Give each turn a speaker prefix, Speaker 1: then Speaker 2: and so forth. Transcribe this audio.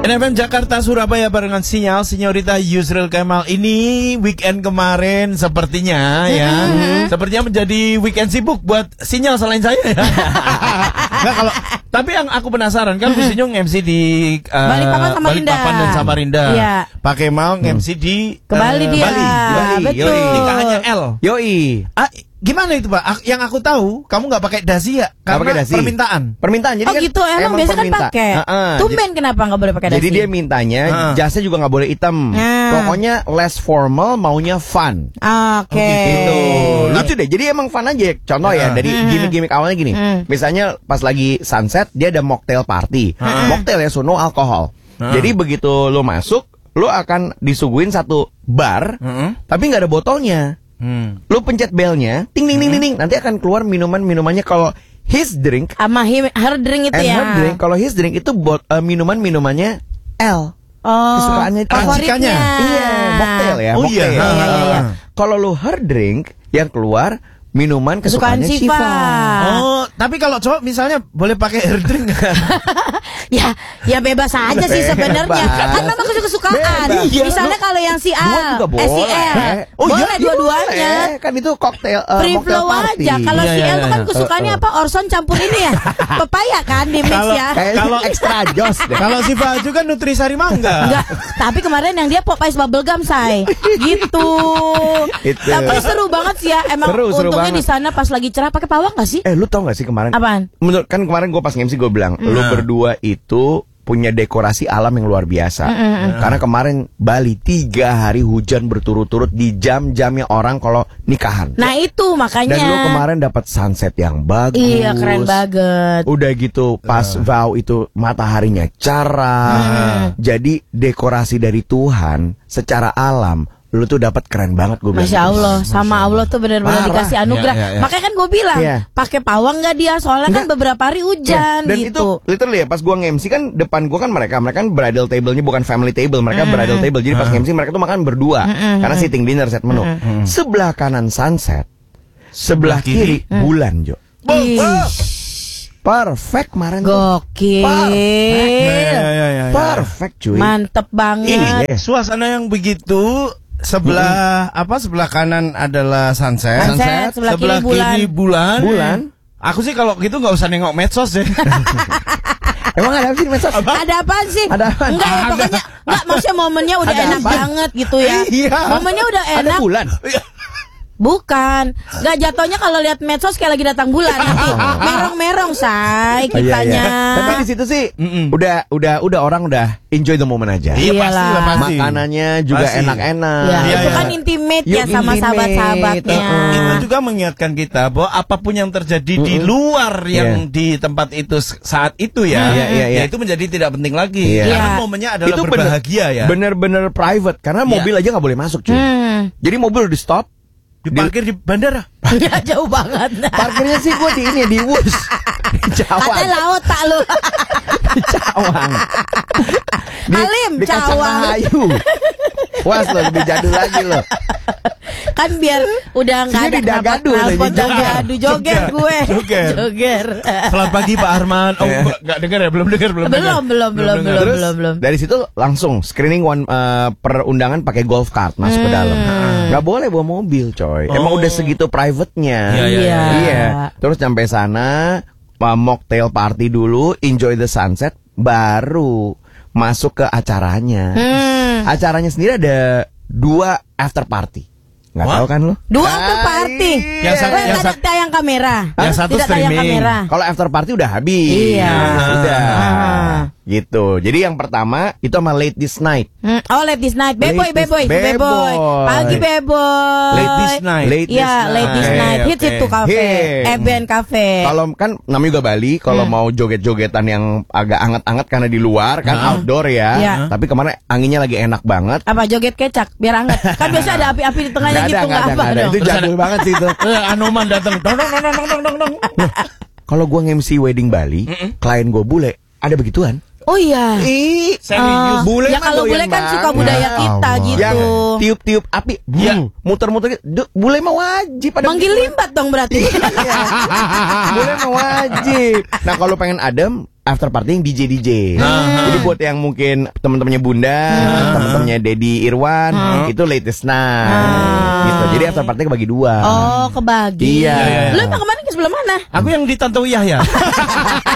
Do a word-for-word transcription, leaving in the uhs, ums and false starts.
Speaker 1: N F M Jakarta Surabaya barengan Sinyal, Sinyorita Yusril Kemal. Ini weekend kemarin sepertinya ya, mm-hmm. sepertinya menjadi weekend sibuk buat Sinyal selain saya ya. Nggak, kalau tapi yang aku penasaran kan mm-hmm. Businyong M C di uh,
Speaker 2: Balikpapan sama
Speaker 1: Balikpapan dan Samarinda.
Speaker 2: Iya.
Speaker 1: Pakai mau M C di
Speaker 2: ke Bali
Speaker 1: uh,
Speaker 2: dia.
Speaker 1: Bali, Bali.
Speaker 2: Betul.
Speaker 1: Yoi. Nikahannya L.
Speaker 3: Yoi.
Speaker 1: Ah, gimana itu Pak? Yang aku tahu kamu nggak pakai dasi ya? Karena
Speaker 3: pakai dasi.
Speaker 1: permintaan.
Speaker 3: Permintaan. Jadi
Speaker 2: oh
Speaker 3: kan
Speaker 2: gitu, emang, emang biasa kan pakai.
Speaker 3: Uh-uh.
Speaker 2: Tumben kenapa nggak boleh pakai dasi?
Speaker 3: Jadi dia mintanya uh. jasnya juga nggak boleh hitam. Uh. Pokoknya less formal, maunya fun.
Speaker 2: Oke. Okay.
Speaker 3: Gitu. Lucu deh. Jadi emang fun aja. Contoh uh. ya dari uh. gimmick-gimmick awalnya gini. Uh. Misalnya pas lagi sunset dia ada mocktail party. Uh. Mocktail ya, so no alkohol. Uh. Jadi begitu lo masuk, lo akan disuguhin satu bar, uh. tapi nggak ada botolnya. Hmm. Lu pencet belnya, ting ting ting ting, hmm. nanti akan keluar minuman-minumannya. Kalau his drink
Speaker 2: sama her drink itu ya.
Speaker 3: Her drink, kalau his drink itu bot, uh, minuman-minumannya L.
Speaker 2: Oh,
Speaker 3: kesukaannya
Speaker 2: favoritnya.
Speaker 3: Iya, mocktail ya.
Speaker 1: Oh
Speaker 3: mocktail.
Speaker 1: iya.
Speaker 2: iya, iya, iya.
Speaker 3: Kalau lu her drink yang keluar minuman kesukaannya
Speaker 2: Kesukaan
Speaker 3: Syifa.
Speaker 1: Oh, tapi kalau cowok misalnya boleh pakai hair drink.
Speaker 2: ya, ya bebas aja sih sebenarnya. Kan memang kesukaan.
Speaker 3: Iya,
Speaker 2: misalnya
Speaker 3: lu,
Speaker 2: kalau yang si A,
Speaker 3: boleh.
Speaker 2: eh si L,
Speaker 3: oh,
Speaker 2: boleh
Speaker 3: iya,
Speaker 2: dua-duanya.
Speaker 3: Boleh. Kan itu koktail, uh,
Speaker 2: free
Speaker 3: mocktail
Speaker 2: flow
Speaker 3: party.
Speaker 2: aja. Kalau
Speaker 1: iya,
Speaker 2: si
Speaker 1: iya,
Speaker 2: L tuh kan
Speaker 1: iya.
Speaker 2: kesukaannya apa? Orson campur ini ya. Pepaya kan di mix
Speaker 1: Kalau-
Speaker 2: ya.
Speaker 3: Kalau extra jos deh.
Speaker 1: Kalau si Baju kan nutrisari mangga.
Speaker 2: Enggak, tapi kemarin yang dia pop ice bubble gum say. Gitu.
Speaker 3: Itu.
Speaker 2: Tapi seru banget sih ya. Emang
Speaker 3: Seru, seru
Speaker 2: untungnya
Speaker 3: banget.
Speaker 2: di sana pas lagi cerah pakai pawang gak sih?
Speaker 3: Eh, lu tau gak sih kemarin?
Speaker 2: Apaan?
Speaker 3: Menurut kan kemarin gue pas nge-M C gue bilang,
Speaker 2: Mm.
Speaker 3: lu berdua itu punya dekorasi alam yang luar biasa.
Speaker 2: Mm, mm, mm.
Speaker 3: Karena kemarin Bali tiga hari hujan berturut-turut di jam-jamnya orang kalau nikahan.
Speaker 2: Nah itu makanya.
Speaker 3: Dan lu kemarin dapat sunset yang bagus.
Speaker 2: Iya keren banget.
Speaker 3: Udah gitu pas
Speaker 1: Uh.
Speaker 3: vow itu mataharinya cerah.
Speaker 2: Mm.
Speaker 3: Jadi dekorasi dari Tuhan secara alam lu tuh dapat keren banget gue bilang.
Speaker 2: Masya Allah, sama Allah tuh benar-benar
Speaker 3: Parah.
Speaker 2: dikasih anugerah.
Speaker 1: Ya, ya, ya.
Speaker 2: Makanya kan gue bilang,
Speaker 3: Iya.
Speaker 2: pakai pawang nggak dia? Soalnya kan
Speaker 3: Enggak.
Speaker 2: beberapa hari hujan
Speaker 3: Dan
Speaker 2: gitu.
Speaker 3: itu literally ya pas gua nge-M C kan depan gua kan mereka mereka kan bridal table-nya bukan family table, mereka
Speaker 2: Mm.
Speaker 3: bridal table. Jadi pas
Speaker 1: Mm.
Speaker 3: nge-M C mereka tuh makan berdua
Speaker 2: Mm-mm.
Speaker 3: karena sitting dinner set menu.
Speaker 1: Mm.
Speaker 3: Sebelah kanan sunset, sebelah
Speaker 1: Sebelah kiri.
Speaker 3: kiri bulan, Jo.
Speaker 2: Ih,
Speaker 3: Perfect kemarin tuh.
Speaker 2: gokil.
Speaker 3: Perfect.
Speaker 1: Ya, ya, ya, ya.
Speaker 3: Perfect cuy.
Speaker 2: Mantep banget.
Speaker 3: Iya.
Speaker 1: Suasana yang begitu sebelah apa sebelah kanan adalah sunset,
Speaker 2: Sunset, sebelah kiri bulan.
Speaker 1: kiri bulan.
Speaker 3: Bulan.
Speaker 1: Aku sih kalau gitu nggak usah nengok medsos deh.
Speaker 3: Emang ada apa sih medsos?
Speaker 2: Ada apaan sih?
Speaker 3: Ada apaan?
Speaker 2: Enggak, ya,
Speaker 1: Ada.
Speaker 2: pokoknya enggak, maksudnya momennya udah
Speaker 3: Ada
Speaker 2: enak
Speaker 3: apaan?
Speaker 2: banget gitu ya.
Speaker 1: Iya.
Speaker 2: Momennya udah
Speaker 3: Ada
Speaker 2: enak.
Speaker 3: bulan.
Speaker 2: Bukan, nggak jatuhnya kalau lihat medsos kayak lagi datang bulan nanti merong-merong say
Speaker 3: Oh, iya,
Speaker 2: kitanya.
Speaker 3: iya. Tapi di situ sih
Speaker 1: Mm-mm.
Speaker 3: udah udah udah orang udah enjoy the moment aja.
Speaker 1: Iya
Speaker 2: Iyalah.
Speaker 1: pasti lah pasti.
Speaker 3: Makanannya juga
Speaker 1: Pasti.
Speaker 3: enak-enak.
Speaker 2: Ya,
Speaker 1: Iya,
Speaker 2: itu
Speaker 1: iya.
Speaker 2: kan intimate
Speaker 3: Yuk,
Speaker 2: ya sama
Speaker 3: intimate.
Speaker 2: sahabat-sahabatnya.
Speaker 3: Uh-uh.
Speaker 1: Itu juga mengingatkan kita bahwa apapun yang terjadi di
Speaker 3: Mm-mm.
Speaker 1: luar yang
Speaker 3: Iya.
Speaker 1: di tempat itu s- saat itu ya,
Speaker 3: Iya, iya, iya.
Speaker 1: ya itu menjadi tidak penting lagi.
Speaker 3: Iya.
Speaker 1: Karena
Speaker 2: Iya.
Speaker 1: momennya adalah
Speaker 3: Itu bener-
Speaker 1: berbahagia ya.
Speaker 3: Bener-bener private karena
Speaker 1: Iya.
Speaker 3: mobil aja nggak boleh masuk cuy.
Speaker 2: Hmm.
Speaker 3: Jadi mobil di stop.
Speaker 1: Diparkir di bandara.
Speaker 2: Ya, jauh banget.
Speaker 3: Parkirnya sih gue di ini di Wus. Di Cawang.
Speaker 2: Katanya laut tak lu.
Speaker 3: Di Cawang. Di,
Speaker 2: Halim,
Speaker 3: di Kacang
Speaker 2: Cawang.
Speaker 3: Rahayu. Was lo lebih jadul lagi lo.
Speaker 2: Kan biar udah nggak
Speaker 3: Sini
Speaker 2: ada
Speaker 3: di Dagadu,
Speaker 2: knalpot
Speaker 3: ini joger.
Speaker 2: Dagadu joger gue.
Speaker 1: Joger.
Speaker 2: Joger.
Speaker 1: Selamat pagi Pak Arman. Oh,
Speaker 3: Iya.
Speaker 1: nggak- nggak dengar ya? Belum dengar, belum dengar.
Speaker 2: Belum, belum, belum,
Speaker 1: dengar.
Speaker 2: belum,
Speaker 3: Terus
Speaker 2: belum, belum.
Speaker 3: dari situ langsung screening one uh, per undangan pakai golf cart masuk ke dalam. Nggak boleh bawa mobil coy. Emang
Speaker 1: Oh.
Speaker 3: udah segitu private-nya.
Speaker 1: Iya, iya,
Speaker 2: Iya.
Speaker 3: Iya. Terus sampai sana uh, mocktail party dulu, enjoy the sunset, baru masuk ke acaranya.
Speaker 2: Hmm.
Speaker 3: Acaranya sendiri ada dua after party. Nggak
Speaker 1: Wah.
Speaker 3: tahu kan lo?
Speaker 2: Dua after party.
Speaker 1: Yang satu-
Speaker 2: Eh,
Speaker 1: yang
Speaker 2: tidak
Speaker 1: satu-
Speaker 2: tayang kamera.
Speaker 1: Yang satu
Speaker 2: Tidak tayang
Speaker 1: streaming.
Speaker 2: kamera.
Speaker 3: Kalau after party udah habis.
Speaker 2: Iya.
Speaker 3: Udah.
Speaker 2: Ah.
Speaker 3: Gitu. Jadi yang pertama itu sama Late This Night.
Speaker 2: Hmm. Oh, late this night. Beboy,
Speaker 3: Late this-
Speaker 2: beboy, beboy.
Speaker 3: Beboy.
Speaker 2: Pagi beboy.
Speaker 1: Late this night.
Speaker 3: Late
Speaker 2: Iya, late this
Speaker 1: Oke,
Speaker 2: night. Hits
Speaker 1: oke.
Speaker 2: itu kafe.
Speaker 3: Hits.
Speaker 2: Eben cafe.
Speaker 3: Kalau kan namanya juga Bali, kalau
Speaker 2: Hmm.
Speaker 3: mau joget-jogetan yang agak anget-anget karena di luar kan
Speaker 1: Hah?
Speaker 3: outdoor ya.
Speaker 2: Iya.
Speaker 3: Tapi kemarin anginnya lagi enak banget.
Speaker 2: Apa joget kecak biar hangat. Kan biasa ada api-api di tengahnya
Speaker 3: Nggak
Speaker 2: gitu
Speaker 3: ada, nggak
Speaker 2: nggak
Speaker 3: ada,
Speaker 2: apa
Speaker 3: nggak ada.
Speaker 2: dong.
Speaker 3: Itu jadul banget sih itu.
Speaker 1: Eh, Anoman datang. Dong dong dong dong dong dong dong.
Speaker 3: Kalau gua nge-M C wedding Bali, klien gua bule, ada begituan.
Speaker 2: Oh iya.
Speaker 3: Ih,
Speaker 1: serius.
Speaker 3: bule
Speaker 2: ya
Speaker 3: mah
Speaker 2: kalau bule
Speaker 3: doyan
Speaker 2: kan suka
Speaker 3: banget.
Speaker 2: budaya kita
Speaker 1: Allah.
Speaker 2: gitu.
Speaker 3: Yang tiup-tiup api,
Speaker 1: Iya.
Speaker 3: bum, muter-muter gitu. Du- bule mah wajib pada
Speaker 2: Manggil
Speaker 3: begitu.
Speaker 2: limbat dong berarti.
Speaker 3: Bule mah wajib. Nah, kalau pengen adem, after party yang D J D J. Jadi buat yang mungkin teman-temannya Bunda, teman-temannya Dedi Irwan, itu latest night. Gitu. Jadi after party kebagi dua.
Speaker 2: Oh, kebagi.
Speaker 3: Iya.
Speaker 2: Lu emang kemarin ke sebelah mana?
Speaker 1: Aku yang di Tantowi Yahya.